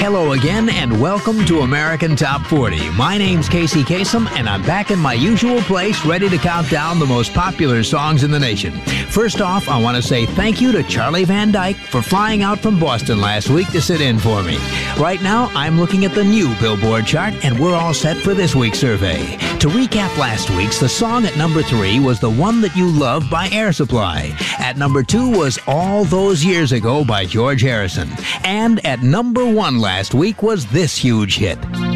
Hello again, and welcome to American Top 40. My name's Casey Kasem, and I'm back in my usual place, ready to count down the most popular songs in the nation. First off, I want to say thank you to Charlie Van Dyke for flying out from Boston last week to sit in for me. Right now, I'm looking at the new Billboard chart, and we're all set for this week's survey. To recap last week's, the song at number 3 was The One That You Love by Air Supply. At number 2 was All Those Years Ago by George Harrison. And at number 1 last week was this huge hit.